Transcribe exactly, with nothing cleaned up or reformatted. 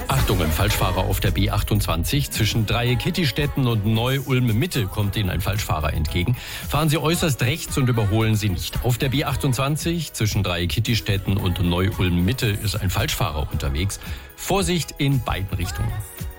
Achtung, ein Falschfahrer auf der B achtundzwanzig. Zwischen Dreieck-Kittistetten und Neu-Ulm-Mitte kommt Ihnen ein Falschfahrer entgegen. Fahren Sie äußerst rechts und überholen Sie nicht. Auf der B achtundzwanzig zwischen Dreieck-Kittistetten und Neu-Ulm-Mitte ist ein Falschfahrer unterwegs. Vorsicht in beiden Richtungen.